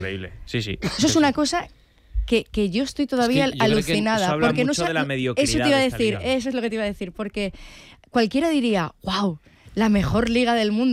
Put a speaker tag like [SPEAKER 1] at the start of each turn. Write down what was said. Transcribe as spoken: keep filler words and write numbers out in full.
[SPEAKER 1] Increíble, sí, sí.
[SPEAKER 2] Eso es una cosa que, que yo estoy todavía
[SPEAKER 1] es que yo
[SPEAKER 2] alucinada.
[SPEAKER 1] creo que eso habla
[SPEAKER 2] porque
[SPEAKER 1] mucho
[SPEAKER 2] no
[SPEAKER 1] de la mediocridad
[SPEAKER 2] Eso te iba a
[SPEAKER 1] de esta
[SPEAKER 2] decir,
[SPEAKER 1] liga.
[SPEAKER 2] eso es lo que te iba a decir, porque cualquiera diría, wow, la mejor liga del mundo.